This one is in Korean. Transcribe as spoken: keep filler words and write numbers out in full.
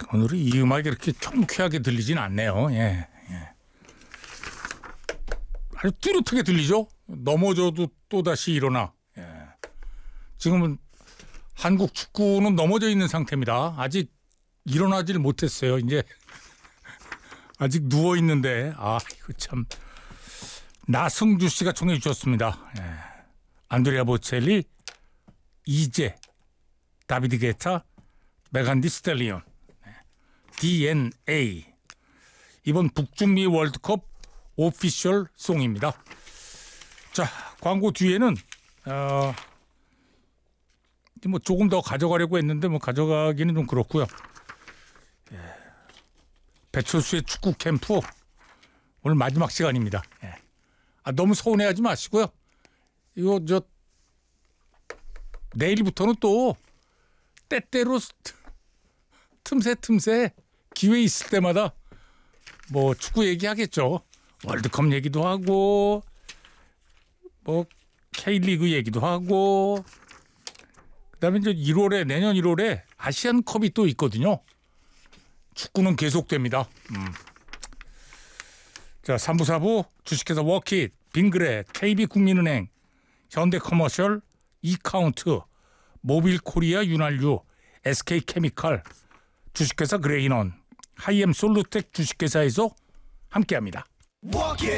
오늘은 이 음악이 이렇게 경쾌하게 들리진 않네요. 예, 예. 아주 뚜렷하게 들리죠. 넘어져도 또다시 일어나. 예. 지금은 한국 축구는 넘어져 있는 상태입니다. 아직 일어나질 못했어요. 이제 아직 누워 있는데 아 이거 참. 나승주 씨가 청해 주셨습니다. 예. 안드레아 보첼리, 이제, 다비드 게타, 메간 디 스텔리온, 디엔에이. 이번 북중미 월드컵 오피셜 송입니다. 자, 광고 뒤에는 어, 뭐 조금 더 가져가려고 했는데 뭐 가져가기는 좀 그렇고요. 예. 배철수의 축구 캠프 오늘 마지막 시간입니다. 예. 아, 너무 서운해하지 마시고요. 이거 저 내일부터는 또 때때로 틈새 틈새 기회 있을 때마다 뭐 축구 얘기하겠죠. 월드컵 얘기도 하고 뭐 K리그 얘기도 하고 그다음에 이제 일월에 내년 일월에 아시안컵이 또 있거든요. 축구는 계속됩니다. 음. 자, 삼 부 사 부 주식회사 워킷, 빙그레, 케이비국민은행, 현대커머셜, 이카운트, 모빌코리아 윤활유, 에스케이케미칼, 주식회사 그레이넌, 하이엠솔루텍 주식회사에서 함께합니다.